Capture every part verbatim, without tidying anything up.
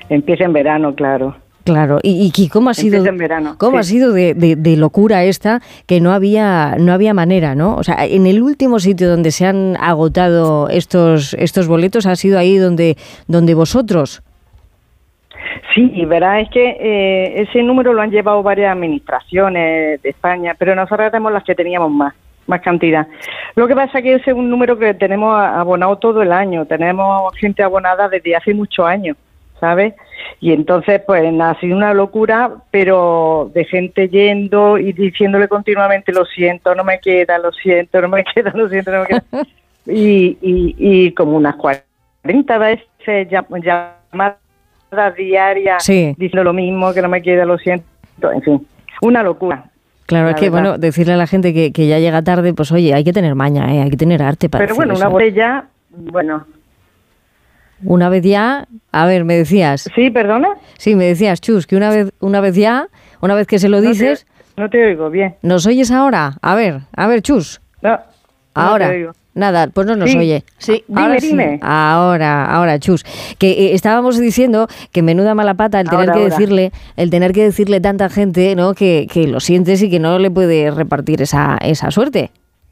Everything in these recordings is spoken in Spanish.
Empieza en verano, claro. Claro, y, y cómo ha sido, en verano, cómo sí. ha sido de, de, de locura esta, que no había, no había manera, ¿no? O sea, en el último sitio donde se han agotado estos, estos boletos ha sido ahí donde, donde vosotros. Sí, y verás, es que eh, ese número lo han llevado varias administraciones de España, pero nosotros éramos las que teníamos más, más cantidad. Lo que pasa es que ese es un número que tenemos abonado todo el año, tenemos gente abonada desde hace muchos años, ¿sabes? Y entonces, pues, ha sido una locura, pero de gente yendo y diciéndole continuamente, lo siento, no me queda, lo siento, no me queda, lo siento, no me queda. y, y, y como unas cuarenta veces llamadas diarias, sí, diciendo lo mismo, que no me queda, lo siento, en fin, una locura. Claro, es que, verdad. Bueno, decirle a la gente que, que ya llega tarde, pues oye, hay que tener maña, ¿eh? Hay que tener arte para Pero bueno, eso. una botella, bueno... Una vez ya, a ver, me decías. Sí, perdona. Sí, me decías, Chus, que una vez, una vez ya, una vez que se lo dices. No te, no te oigo bien. ¿Nos oyes ahora? A ver, a ver, Chus. No. Ahora. No te oigo. Nada, pues no nos sí. oye. Sí, dime, ahora dime. Sí. Ahora, ahora, Chus. Que eh, estábamos diciendo que menuda mala pata el tener ahora, que ahora. decirle, el tener que decirle tanta gente, ¿no? Que, que lo sientes y que no le puede repartir esa, esa suerte.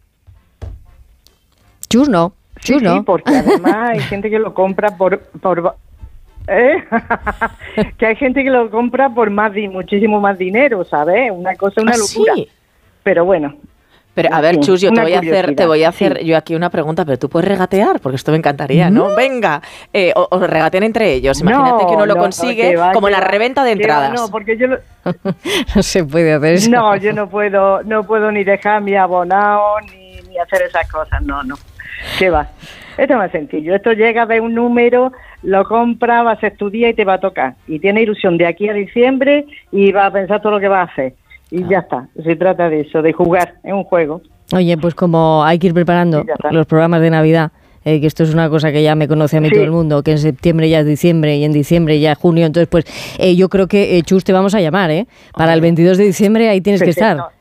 Chus, no. Sí, Chus, ¿no? Sí, porque además hay gente que lo compra por... por ¿eh? que hay gente que lo compra por más muchísimo más dinero, ¿sabes? Una cosa, una ¿Ah, locura. Sí? Pero bueno. Pero a ver, sí, Chus, yo te voy a hacer, te voy a hacer sí. yo aquí una pregunta, pero tú puedes regatear, porque esto me encantaría, ¿no? Mm. Venga, eh, o, o regatean entre ellos. Imagínate no, que uno lo no, consigue va, como la va, reventa de entradas. Va, no, porque yo lo... no se puede hacer eso. No, yo no puedo, no puedo ni dejar mi abonado ni, ni hacer esas cosas, no, no. ¿Qué va? Esto es más sencillo. Esto llega, ve un número, lo compra, vas a estudiar y te va a tocar. Y tiene ilusión de aquí a diciembre y va a pensar todo lo que va a hacer. Y ah. ya está. Se trata de eso, de jugar. Es un juego. Oye, pues como hay que ir preparando los programas de Navidad, eh, que esto es una cosa que ya me conoce a mí sí. todo el mundo, que en septiembre ya es diciembre y en diciembre ya es junio. Entonces, pues eh, yo creo que, eh, Chus, te vamos a llamar, ¿eh? Para el veintidós de diciembre ahí tienes Perfecto. que estar.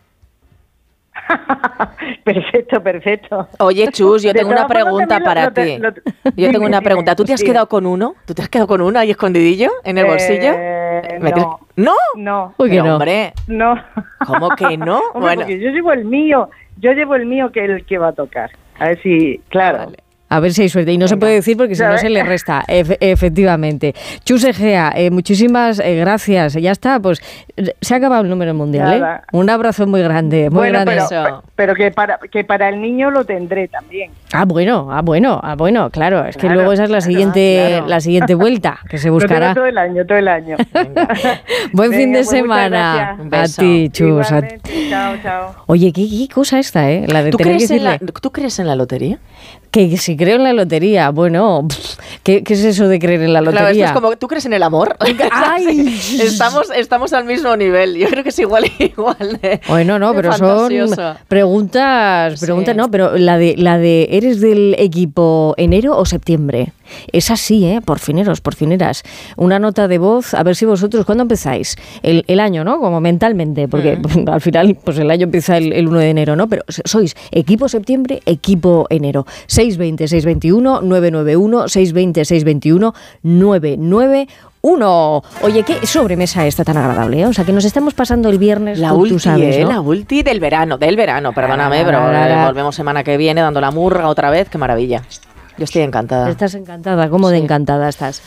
Perfecto, perfecto. Oye, Chus, yo tengo una pregunta para ti. Yo tengo una pregunta. ¿Tú te has quedado con uno? ¿Tú te has quedado con uno ahí escondidillo en el bolsillo? Eh, no. ¿No? No. Uy, que no. Hombre. No. ¿Cómo que no? Hombre, bueno. Porque yo llevo el mío. Yo llevo el mío que es el que va a tocar. A ver si, claro. Vale. A ver si hay suerte. Y no Venga. se puede decir porque si no se le resta, Efe, efectivamente. Chus Egea, eh, muchísimas eh, gracias. Ya está, pues se ha acabado el número mundial, ¿eh? Un abrazo muy grande, muy bueno, grande. Pero, pero que para que para el niño lo tendré también. Ah, bueno, ah, bueno, ah, bueno, claro. Es claro, que luego esa es la claro, siguiente, claro. la siguiente vuelta que se buscará. Todo el año, todo el año. Buen Venga, fin de pues semana. Un beso. A ti, Chus. A... Chao, chao. Oye, ¿qué, qué cosa esta, ¿eh? La de ¿Tú, tener crees que decirle... en la, ¿Tú crees en la lotería? Que si creo en la lotería, bueno, ¿qué, qué es eso de creer en la lotería? Claro, esto es como, ¿tú crees en el amor? ¡Ay! estamos, estamos al mismo nivel, yo creo que es igual, igual de Bueno, no, pero fantasioso. Son preguntas, preguntas, sí. no, pero la de, la de, ¿eres del equipo enero o septiembre? Es así, ¿eh? Porfineros, porfineras. Una nota de voz, a ver si vosotros, ¿cuándo empezáis? El, el año, ¿no? Como mentalmente, porque mm. al final, pues el año empieza el, el uno de enero, ¿no? Pero sois equipo septiembre, equipo enero. seis veinte, seiscientos veintiuno, novecientos noventa y uno, seiscientos veinte, seiscientos veintiuno, novecientos noventa y uno. Oye, qué sobremesa esta tan agradable, ¿eh? O sea, que nos estamos pasando el viernes, la tú, ulti, tú sabes, ¿no? La ulti del verano, del verano, perdóname, pero eh, volvemos semana que viene dando la murga otra vez, qué maravilla. Yo estoy encantada. ¿Estás encantada? ¿Cómo sí. de encantada estás?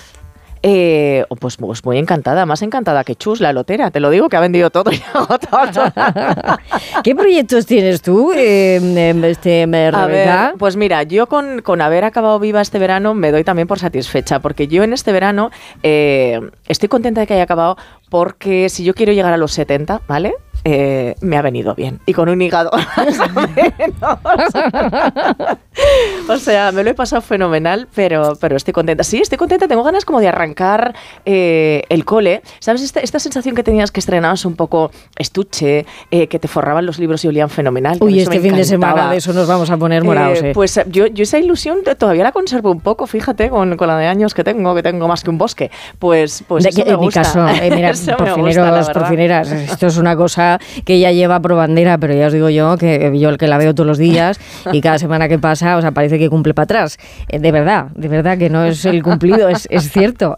Eh, pues, pues muy encantada, más encantada que Chus, la lotera. Te lo digo, que ha vendido todo y ha agotado. ¿Qué proyectos tienes tú, eh, este, Rebeca? A ver, pues mira, yo con, con haber acabado viva este verano me doy también por satisfecha, porque yo en este verano eh, estoy contenta de que haya acabado, porque si yo quiero llegar a los setenta, ¿vale? Eh, me ha venido bien y con un hígado o sea, me lo he pasado fenomenal, pero, pero estoy contenta, sí, estoy contenta, tengo ganas como de arrancar eh, el cole, ¿sabes? Esta, esta sensación que tenías que estrenabas un poco estuche, eh, que te forraban los libros y olían fenomenal. Uy, este fin de semana de eso nos vamos a poner morados, eh, eh. Pues yo, yo esa ilusión todavía la conservo un poco, fíjate, con, con la de años que tengo, que tengo más que un bosque, pues, pues de eso que, me en gusta. mi caso, eh, mira, porfineros, porfineras, esto es una cosa que ya lleva por bandera, pero ya os digo yo que yo el que la veo todos los días y cada semana que pasa, o sea, parece que cumple para atrás. Eh, de verdad, de verdad que no es el cumplido, es, es cierto.